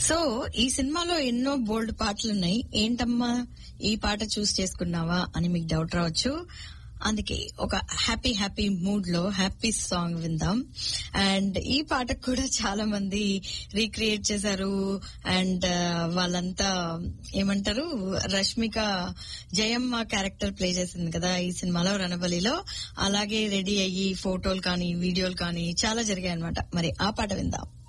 So ఈ సినిమాలో ఎన్నో బోల్డ్ పాటలున్నాయి. ఏంటమ్మా ఈ పాట చూస్ చేసుకున్నావా అని మీకు డౌట్ రావచ్చు. అందుకే ఒక హ్యాపీ హ్యాపీ మూడ్ లో హ్యాపీ సాంగ్ విందాం. అండ్ ఈ పాటకు కూడా చాలా మంది రీక్రియేట్ చేశారు. అండ్ వాళ్ళంతా ఏమంటారు, రష్మిక జయమ్మ క్యారెక్టర్ ప్లే చేసింది కదా ఈ సినిమాలో రణబలిలో. అలాగే రెడీ అయ్యి ఫోటోలు కానీ వీడియోలు కానీ చాలా జరిగాయి అన్నమాట. మరి ఆ పాట విందాం.